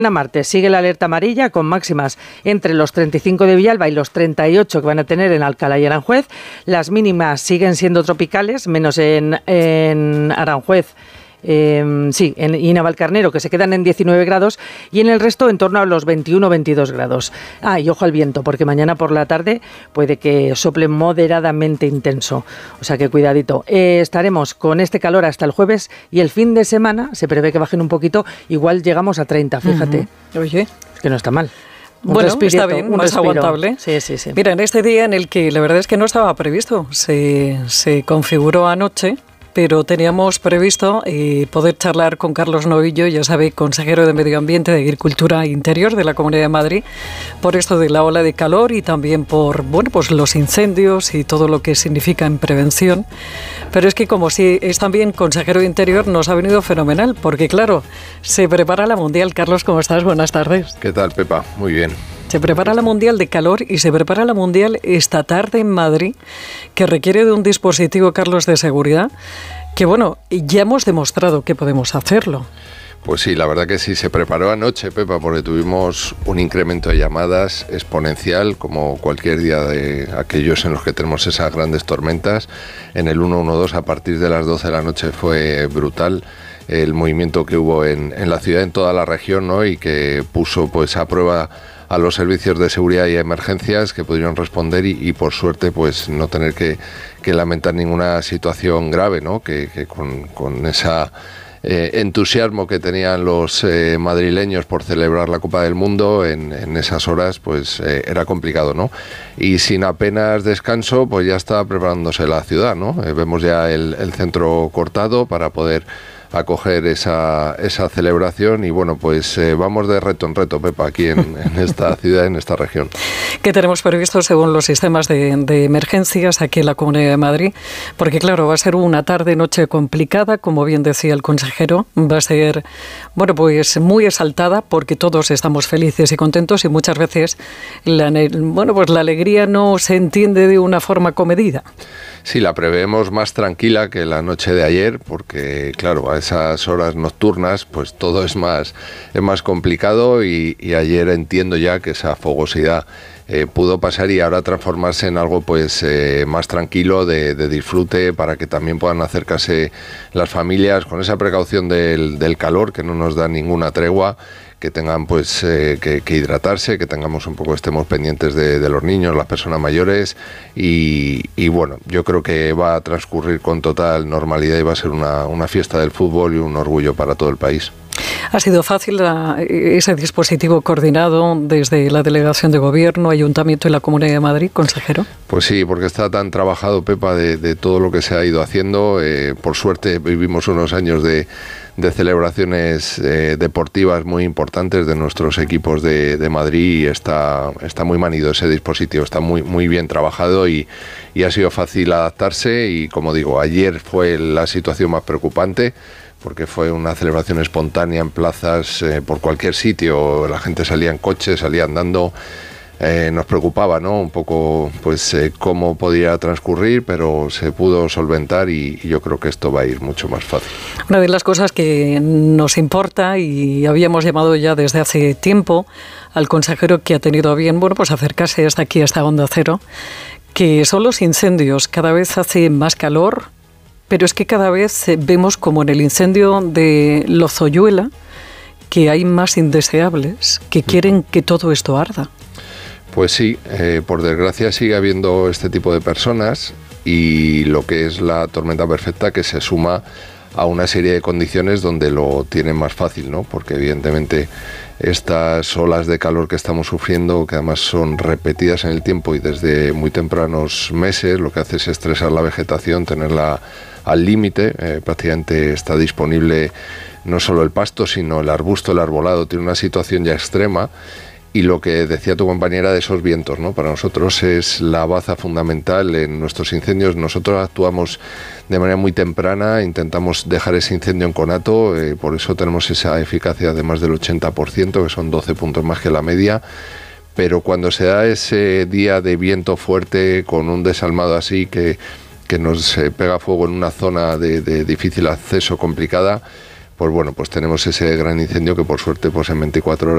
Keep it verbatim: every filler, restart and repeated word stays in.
Martes sigue la alerta amarilla con máximas entre los treinta y cinco de Villalba y los treinta y ocho que van a tener en Alcalá y Aranjuez. Las mínimas siguen siendo tropicales, menos en, en Aranjuez. Eh, sí, en, y Navalcarnero, que se quedan en diecinueve grados, y en el resto en torno a los veintiuno veintidós grados. Ah, y ojo al viento, porque mañana por la tarde puede que sople moderadamente intenso, o sea que cuidadito. Eh, estaremos con este calor hasta el jueves, y el fin de semana se prevé que bajen un poquito, igual llegamos a treinta, fíjate. Uh-huh. Oye, que no está mal. Un bueno, respirito, está bien, un no es aguantable. Sí, sí, sí. Mira, en este día en el que la verdad es que no estaba previsto, se, se configuró anoche, pero teníamos previsto eh, poder charlar con Carlos Novillo, ya sabe, consejero de Medio Ambiente, de Agricultura Interior de la Comunidad de Madrid, por esto de la ola de calor y también por, bueno, pues los incendios y todo lo que significa en prevención. Pero es que como si es también consejero de Interior, nos ha venido fenomenal, porque claro, se prepara la Mundial. Carlos, ¿cómo estás? Buenas tardes. ¿Qué tal, Pepa? Muy bien. Se prepara la Mundial de Calor y se prepara la Mundial esta tarde en Madrid, que requiere de un dispositivo, Carlos, de seguridad, que bueno, ya hemos demostrado que podemos hacerlo. Pues sí, la verdad que sí, se preparó anoche, Pepa, porque tuvimos un incremento de llamadas exponencial, como cualquier día de aquellos en los que tenemos esas grandes tormentas. En el ciento doce a partir de las doce de la noche fue brutal el movimiento que hubo en, en la ciudad, en toda la región, ¿no? Y que puso pues a prueba a los servicios de seguridad y emergencias que pudieron responder y, y por suerte pues no tener que, que lamentar ninguna situación grave, ¿no? Que, que con, con esa eh, entusiasmo que tenían los eh, madrileños por celebrar la Copa del Mundo en, en esas horas pues eh, era complicado, ¿no? Y sin apenas descanso pues ya está preparándose la ciudad, ¿no? Eh, vemos ya el, el centro cortado para poder acoger esa, esa celebración y bueno, pues eh, vamos de reto en reto, Pepa, aquí en, en esta ciudad, en esta región. ¿Qué tenemos previsto según los sistemas de, de emergencias aquí en la Comunidad de Madrid? Porque claro, va a ser una tarde-noche complicada, como bien decía el consejero, va a ser, bueno, pues muy exaltada porque todos estamos felices y contentos y muchas veces la, bueno, pues la alegría no se entiende de una forma comedida. Sí, la prevemos más tranquila que la noche de ayer, porque claro, a esas horas nocturnas pues todo es más, es más complicado y, y ayer entiendo ya que esa fogosidad eh, pudo pasar y ahora transformarse en algo pues eh, más tranquilo, de, de disfrute, para que también puedan acercarse las familias con esa precaución del, del calor que no nos da ninguna tregua, que tengan pues eh, que, que hidratarse, que tengamos un poco, estemos pendientes de, de los niños, las personas mayores y, y bueno, yo creo que va a transcurrir con total normalidad y va a ser una, una fiesta del fútbol y un orgullo para todo el país. ¿Ha sido fácil la, ese dispositivo coordinado desde la Delegación de Gobierno, Ayuntamiento y la Comunidad de Madrid, consejero? Pues sí, porque está tan trabajado, Pepa, de, de todo lo que se ha ido haciendo. Eh, por suerte vivimos unos años de, de celebraciones eh, deportivas muy importantes de nuestros equipos de, de Madrid y está, está muy manido ese dispositivo, está muy, muy bien trabajado y, y ha sido fácil adaptarse y, como digo, ayer fue la situación más preocupante, porque fue una celebración espontánea en plazas, eh, por cualquier sitio, la gente salía en coche, salía andando, eh, nos preocupaba, ¿no? Un poco, pues, eh, cómo podía transcurrir, pero se pudo solventar y, y yo creo que esto va a ir mucho más fácil. Una de las cosas que nos importa, y habíamos llamado ya desde hace tiempo al consejero que ha tenido a bien, bueno, pues acercarse hasta aquí, hasta Onda Cero, que son los incendios. Cada vez hace más calor, pero es que cada vez vemos como en el incendio de Lozoyuela que hay más indeseables que quieren que todo esto arda. Pues sí, eh, por desgracia sigue habiendo este tipo de personas y lo que es la tormenta perfecta que se suma a una serie de condiciones donde lo tienen más fácil, ¿no? Porque evidentemente estas olas de calor que estamos sufriendo, que además son repetidas en el tiempo y desde muy tempranos meses, lo que hace es estresar la vegetación, tenerla al límite, eh, prácticamente está disponible no solo el pasto, sino el arbusto, el arbolado, tiene una situación ya extrema. Y lo que decía tu compañera de esos vientos, ¿no? Para nosotros es la baza fundamental en nuestros incendios. Nosotros actuamos de manera muy temprana, intentamos dejar ese incendio en conato, eh, por eso tenemos esa eficacia de más del ochenta por ciento, que son doce puntos más que la media. Pero cuando se da ese día de viento fuerte, con un desalmado así, que, que nos eh, pega fuego en una zona de, de difícil acceso, complicada, pues bueno, pues tenemos ese gran incendio que por suerte pues en veinticuatro horas